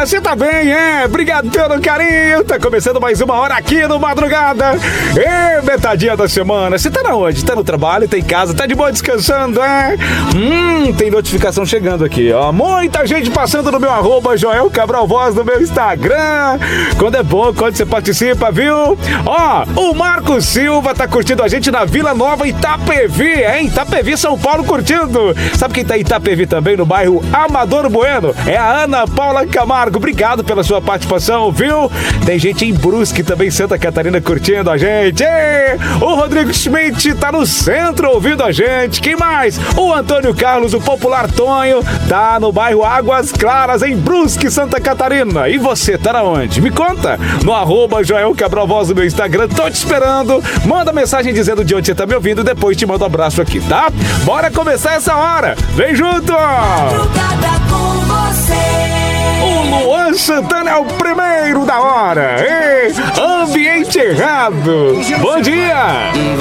você tá bem, Obrigado pelo carinho. Tá começando mais uma hora aqui no Madrugada. Metadinha da semana. Você tá na onde? Tá no trabalho, tá em casa, tá de boa descansando, Tem notificação chegando aqui, ó. Muita gente passando no meu @Joel Cabral Voz no meu Instagram. Quando é bom, quando você participa, viu? Ó, o Marco Silva tá curtindo a gente na Vila Nova Itapevi, Itapevi, São Paulo, curtindo. Sabe quem tá em Itapevi também, no bairro Amador Bueno? É a Ana Paula Camargo. Obrigado pela sua participação, viu? Tem gente em Brusque também, Santa Catarina, curtindo a gente. O Rodrigo Schmidt tá no centro ouvindo a gente. Quem mais? O Antônio Carlos, o popular Tonho, tá no bairro Águas Claras, em Brusque, Santa Catarina. E você, tá na onde? Me conta. No @Joel Cabral Voz no meu Instagram. Tô te esperando. Manda mensagem dizendo de onde você tá me ouvindo. Depois te mando um abraço aqui, tá? Bora começar essa hora. Vem junto! Madrugada com você. O Luan Santana é o primeiro da hora. Ambiente errado. Bom dia.